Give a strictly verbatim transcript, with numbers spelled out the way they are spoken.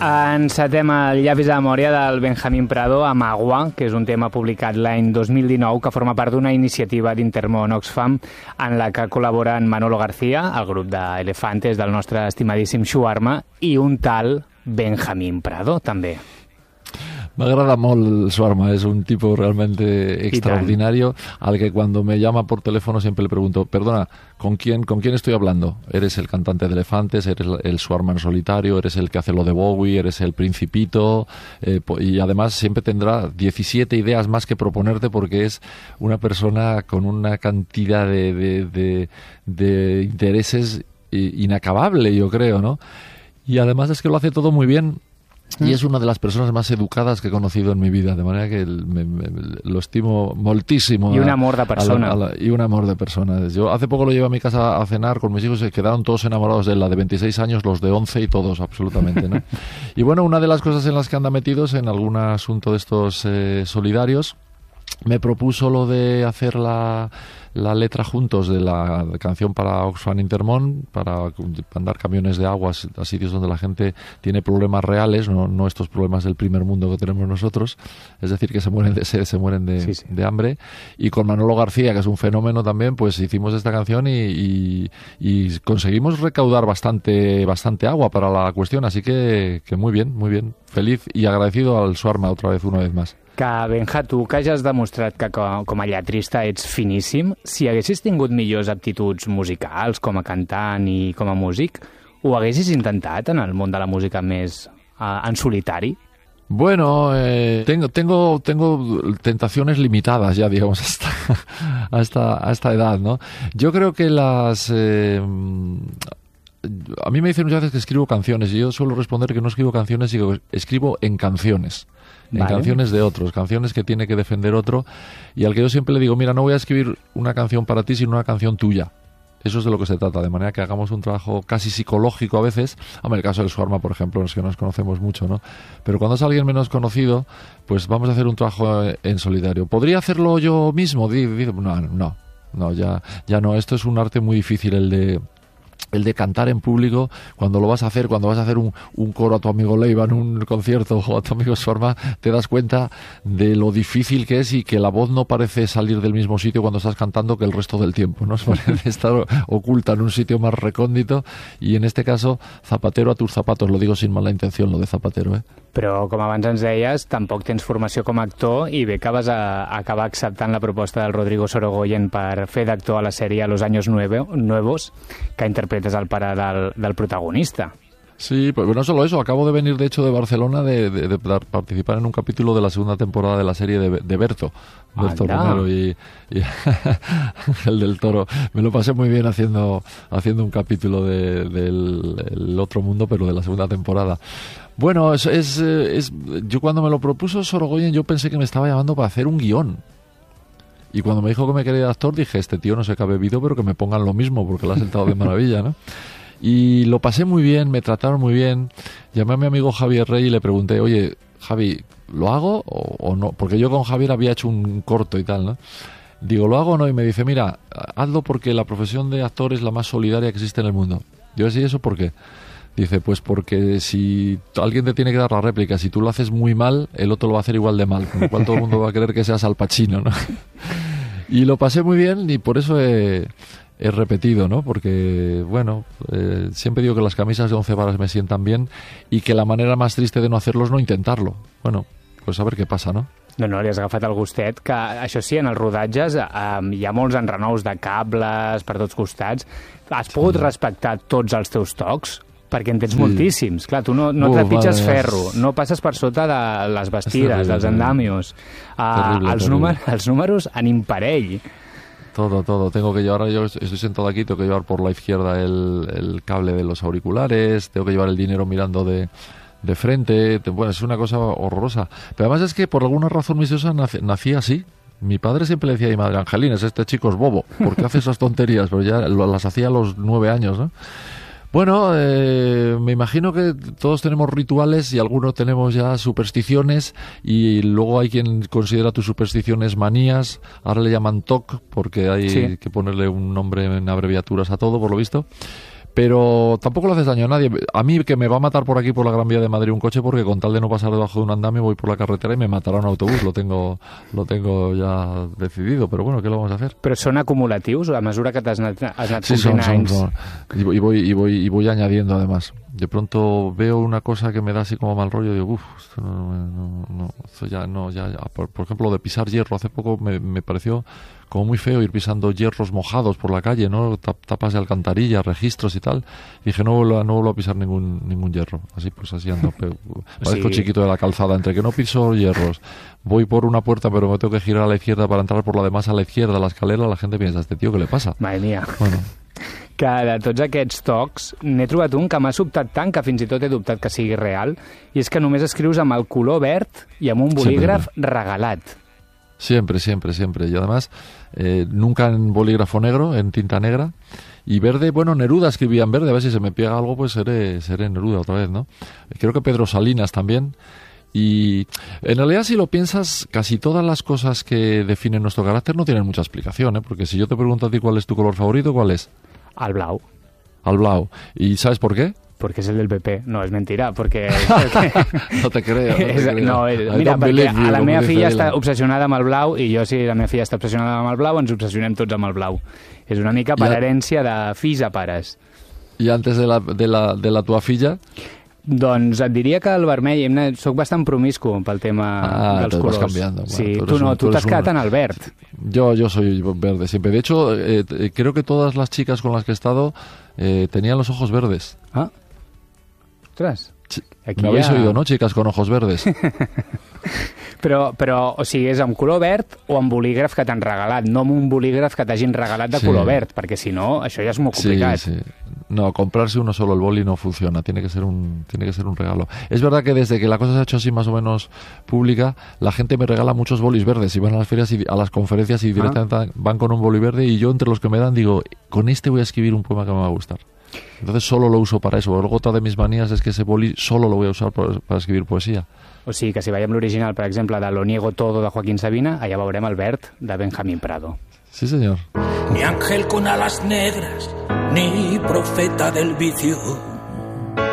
Encetem el llavis de memòria del Benjamín Prado amb Agua, que és un tema publicat l'any dos mil dinou que forma part d'una iniciativa d'Intermón Oxfam en la que col·laboren Manolo García, el grup d'Elefantes del nostre estimadíssim Shawarma, i un tal Benjamín Prado, també. M'agrada molt el Shawarma, es un tipo realmente extraordinario al que cuando me llama por teléfono siempre le pregunto, perdona, ¿con quién, con quién estoy hablando? ¿Eres el cantante de Elefantes? ¿Eres el Shawarma en solitario? ¿Eres el que hace lo de Bowie? ¿Eres el Principito? Eh, y además siempre tendrá diecisiete ideas más que proponerte porque es una persona con una cantidad de, de, de, de intereses inacabable, yo creo, ¿no? Y además es que lo hace todo muy bien. Y es una de las personas más educadas que he conocido en mi vida, de manera que me, me, lo estimo moltísimo. Y un amor de persona. A la, a la, y un amor de persona. Yo hace poco lo llevé a mi casa a cenar con mis hijos y se quedaron todos enamorados de él, la de veintiséis años, los de once y todos, absolutamente, ¿no? Y bueno, una de las cosas en las que anda metidos en algún asunto de estos eh, solidarios, me propuso lo de hacer la, la letra juntos de la canción para Oxfam Intermón, para mandar camiones de agua a sitios donde la gente tiene problemas reales, no, no estos problemas del primer mundo que tenemos nosotros, es decir, que se mueren de sed, se mueren de, sí, sí. de hambre. Y con Manolo García, que es un fenómeno también, pues hicimos esta canción y, y, y conseguimos recaudar bastante, bastante agua para la cuestión, así que, que muy bien, muy bien. Feliz y agradecido al Shawarma otra vez, una vez más. Que, Benja, tu que ja has demostrat que com a lletrista ets finíssim, si haguessis tingut millors aptituds musicals com a cantant i com a músic, ho haguessis intentat en el món de la música més uh, en solitari? Bueno, eh, tengo, tengo, tengo tentaciones limitadas ya, digamos, hasta, hasta, a esta edad, ¿no? Yo creo que las... Eh, a mí me dicen muchas veces que escribo canciones y yo suelo responder que no escribo canciones, sino que escribo en canciones. En vale. canciones de otros, canciones que tiene que defender otro, y al que yo siempre le digo, mira, no voy a escribir una canción para ti, sino una canción tuya. Eso es de lo que se trata, de manera que hagamos un trabajo casi psicológico a veces. Hombre, el caso del Shawarma, por ejemplo, es que nos conocemos mucho, ¿no? Pero cuando es alguien menos conocido, pues vamos a hacer un trabajo en solitario. ¿Podría hacerlo yo mismo? No, no, no, ya, ya no. Esto es un arte muy difícil, el de... el de cantar en público, cuando lo vas a hacer, cuando vas a hacer un, un coro a tu amigo Leiva en un concierto o a tu amigo Shawarma, te das cuenta de lo difícil que es y que la voz no parece salir del mismo sitio cuando estás cantando que el resto del tiempo, ¿no? Parece estar oculta en un sitio más recóndito, y en este caso, zapatero a tus zapatos, lo digo sin mala intención, lo de zapatero, ¿eh? Però, com abans ens deies, tampoc tens formació com a actor i bé que vas a acabar acceptant la proposta del Rodrigo Sorogoyen per fer d'actor a la sèrie Los Años Nuevos, que interpretes el pare del, del protagonista. Sí, pues no solo eso, acabo de venir de hecho de Barcelona de, de, de participar en un capítulo de la segunda temporada de la serie de, de Berto, Berto Romero y, y el del Toro. Me lo pasé muy bien haciendo haciendo un capítulo de, del el otro mundo, pero de la segunda temporada. Bueno, es, es, es yo cuando me lo propuso Sorogoyen yo pensé que me estaba llamando para hacer un guión. Y cuando me dijo que me quería de actor dije, este tío no sé qué ha bebido, pero que me pongan lo mismo, porque lo ha sentado de maravilla, ¿no? Y lo pasé muy bien, me trataron muy bien. Llamé a mi amigo Javier Rey y le pregunté, oye, Javi, ¿lo hago o, o no? Porque yo con Javier había hecho un corto y tal, ¿no? Digo, ¿lo hago o no? Y me dice, mira, hazlo porque la profesión de actor es la más solidaria que existe en el mundo. Yo decía, ¿eso por qué? Dice, pues porque si alguien te tiene que dar la réplica, si tú lo haces muy mal, el otro lo va a hacer igual de mal, con lo cual todo el mundo va a creer que seas Al Pacino, ¿no? Y lo pasé muy bien y por eso he... he repetido, ¿no? Porque, bueno, eh, siempre digo que las camisas de once varas me sientan bien y que la manera más triste de no hacerlo es no intentarlo. Bueno, pues a ver què passa, no? No, no, li has agafat el gustet, que això sí, en els rodatges eh, hi ha molts enrenous de cables per tots costats. Has pogut sí. respectar tots els teus tocs? Perquè en tens sí. moltíssims. Clar, tu no, no uh, trepitges vale, ferro, no passes per sota de les bastires, terrible, dels andamios. Uh, terrible, els, númer, els números en imparell. Todo, todo. Tengo que llevar, yo estoy sentado aquí, tengo que llevar por la izquierda el, el cable de los auriculares, tengo que llevar el dinero mirando de, de frente. Bueno, es una cosa horrorosa. Pero además es que por alguna razón misteriosa nací, nací así. Mi padre siempre le decía a mi madre, Angelines, este chico es bobo, ¿por qué hace esas tonterías? Pero ya lo, las hacía a los nueve años, ¿no? Bueno, eh, me imagino que todos tenemos rituales y algunos tenemos ya supersticiones y luego hay quien considera tus supersticiones manías, ahora le llaman T O C porque hay sí. que ponerle un nombre en abreviaturas a todo, por lo visto. pero tampoco le haces daño a nadie. A mí, que me va a matar por aquí, por la Gran Vía de Madrid, un coche, porque con tal de no pasar debajo de un andamio voy por la carretera y me matará un autobús, lo tengo lo tengo ya decidido, pero bueno, ¿qué lo vamos a hacer? Però són acumulatius a mesura que t'has anat, has anat sí, complint son, anys? Son, son. Y, y, voy, y, voy, y voy añadiendo además. De pronto veo una cosa que me da así como mal rollo y digo, uff, esto no, no, no, esto ya no, ya, ya. Por, por ejemplo, lo de pisar hierro, hace poco me, me pareció como muy feo ir pisando hierros mojados por la calle, ¿no? Tapas de alcantarilla, registros y tal. Y dije, no vuelvo, no vuelvo a pisar ningún ningún hierro. Así pues así ando. Parezco sí. Chiquito de la calzada. Entre que no piso hierros, voy por una puerta pero me tengo que girar a la izquierda para entrar por la demás a la izquierda, a la escalera, la gente piensa, ¿este tío qué le pasa? Madre mía. Bueno. Que de tots aquests tocs n'he trobat un que m'ha sobtat tant que fins i tot he dubtat que sigui real, i és que només escrius amb el color verd i amb un bolígraf siempre. Regalat. Siempre, siempre, siempre. Y además, eh, nunca en bolígrafo negro, en tinta negra. Y verde, bueno, Neruda escribía en verde, a ver si se me pega algo, pues seré, seré Neruda otra vez, ¿no? Creo que Pedro Salinas también. Y en realidad, si lo piensas, casi todas las cosas que definen nuestro carácter no tienen mucha explicación, ¿eh? Porque si yo te pregunto a ti cuál es tu color favorito, ¿cuál es? Al blau. Al blau. ¿Y sabes por qué? Porque es el del P P. No, és mentira, perquè... no te creo, no te creo. No, mira, perquè a la meva filla està obsessionada amb el blau i jo, si la meva filla està obsessionada amb el blau, ens obsessionem tots amb el blau. És una mica per herència de fills a pares. I antes de la, de la, de la tua filla? Doncs et diria que el vermell, soc bastant promiscu pel tema ah, dels colors. Cambiando. Bueno, sí, tu, tu no, un, tu t'has quedat en el verd. Yo, yo soy verde siempre. De hecho, eh, creo que todas las chicas con las que he estado eh, tenían los ojos verdes. Ah, ostras. Aquí me habéis ya... oído, ¿no? Chicas con ojos verdes. però, però, o sigui, és amb color verd o amb bolígraf que t'han regalat, no amb un bolígraf que t'hagin regalat de sí. color verd, perquè si no, això ja és molt complicat. Sí, sí. No, comprarse uno solo el boli no funciona, tiene que ser un tiene que ser un regalo. Es verdad que desde que la cosa se ha hecho así más o menos pública, la gente me regala muchos bolis verdes y van a las ferias y a las conferencias y directamente ah. van con un boli verde y yo entre los que me dan digo, con este voy a escribir un poema que me va a gustar. Entonces solo lo uso para eso. Luego otra de mis manías es que ese boli solo lo voy a usar para, para escribir poesía. O sigui que si veiem l'original, per exemple, de Lo niego todo de Joaquín Sabina, allà veurem el verd de Benjamín Prado. Sí, señor. Ni ángel con alas negras, ni profeta del vicio.